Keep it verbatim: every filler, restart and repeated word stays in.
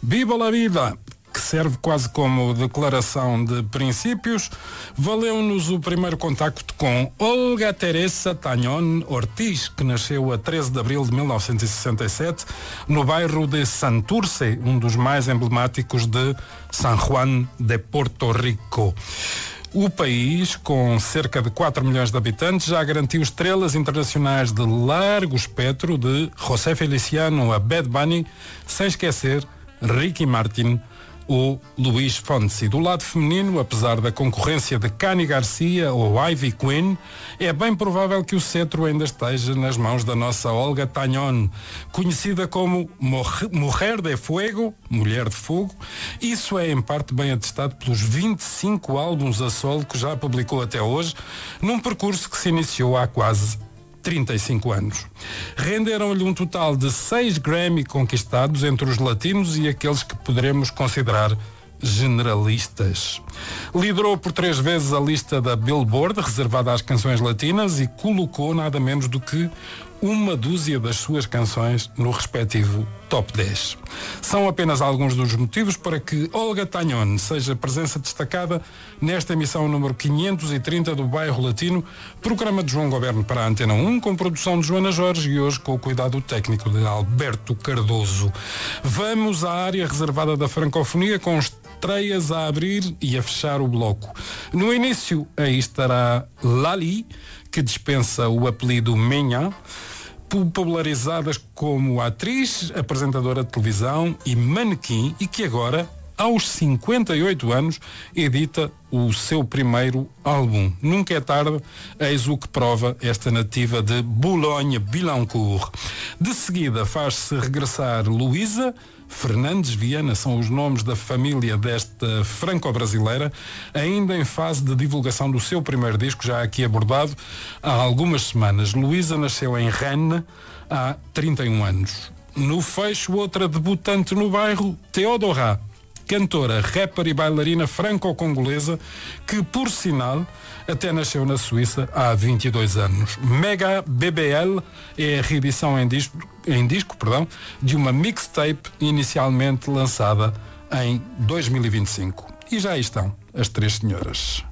Viva la vida! Que serve quase como declaração de princípios, valeu-nos o primeiro contacto com Olga Teresa Tañón Ortiz, que nasceu a treze de abril de mil novecentos e sessenta e sete, no bairro de Santurce, um dos mais emblemáticos de San Juan de Porto Rico. O país, com cerca de quatro milhões de habitantes, já garantiu estrelas internacionais de largo espectro, de José Feliciano a Bad Bunny, sem esquecer Ricky Martin ou Luís Fonsi. Do lado feminino, apesar da concorrência de Cani Garcia ou Ivy Queen, é bem provável que o cetro ainda esteja nas mãos da nossa Olga Tañón, conhecida como Mujer de Fuego, Mulher de Fogo. Isso é em parte bem atestado pelos vinte e cinco álbuns a solo que já publicou até hoje, num percurso que se iniciou há quase trinta e cinco anos. Renderam-lhe um total de seis Grammy conquistados entre os latinos e aqueles que poderemos considerar generalistas. Liderou por três vezes a lista da Billboard, reservada às canções latinas, e colocou nada menos do que uma dúzia das suas canções no respectivo top dez. São apenas alguns dos motivos para que Olga Tañón seja presença destacada nesta emissão número quinhentos e trinta do Bairro Latino, programa de João Goberno para a Antena um, com produção de Joana Jorge e hoje com o cuidado técnico de Alberto Cardoso. Vamos à área reservada da francofonia, com estreias a abrir e a fechar o bloco. No início, aí estará Lali, que dispensa o apelido Menha, popularizadas como atriz, apresentadora de televisão e manequim, e que agora, aos cinquenta e oito anos, edita o seu primeiro álbum. Nunca é tarde, eis o que prova esta nativa de Boulogne-Billancourt. De seguida faz-se regressar Luísa Fernandes Viana, são os nomes da família desta franco-brasileira, ainda em fase de divulgação do seu primeiro disco, já aqui abordado há algumas semanas. Luísa nasceu em Rennes há trinta e um anos. No fecho, outra debutante no bairro, Teodora, cantora, rapper e bailarina franco-congolesa, que, por sinal, até nasceu na Suíça há vinte e dois anos. Mega B B L é a reedição em disco, em disco perdão, de uma mixtape inicialmente lançada em dois mil e vinte e cinco. E já aí estão as três senhoras.